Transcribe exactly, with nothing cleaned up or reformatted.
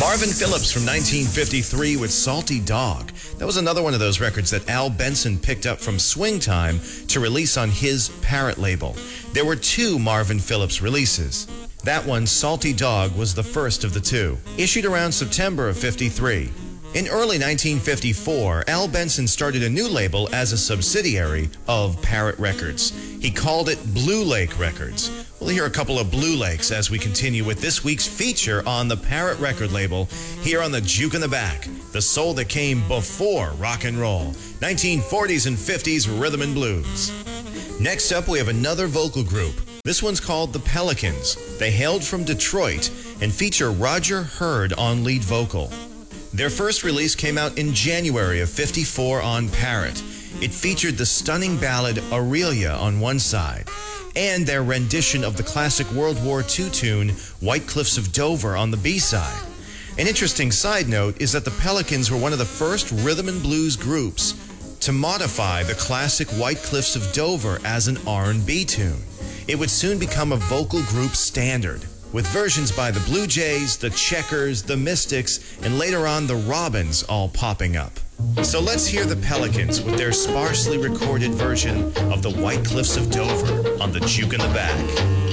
Marvin Phillips from nineteen fifty-three with Salty Dog. That was another one of those records that Al Benson picked up from Swing Time to release on his Parrot label. There were two Marvin Phillips releases. That one, Salty Dog, was the first of the two, issued around September of fifty-three. In early nineteen fifty-four, Al Benson started a new label as a subsidiary of Parrot Records. He called it Blue Lake Records. We'll hear a couple of Blue Lakes as we continue with this week's feature on the Parrot record label here on the Juke in the Back, the soul that came before rock and roll, nineteen forties and fifties rhythm and blues. Next up, we have another vocal group. This one's called the Pelicans. They hailed from Detroit and feature Roger Hurd on lead vocal. Their first release came out in January of fifty-four on Parrot. It featured the stunning ballad Aurelia on one side, and their rendition of the classic World War Two tune White Cliffs of Dover on the B-side. An interesting side note is that the Pelicans were one of the first rhythm and blues groups to modify the classic White Cliffs of Dover as an R and B tune. It would soon become a vocal group standard, with versions by the Blue Jays, the Checkers, the Mystics, and later on the Robins all popping up. So let's hear the Pelicans with their sparsely recorded version of the White Cliffs of Dover on the Juke in the Back.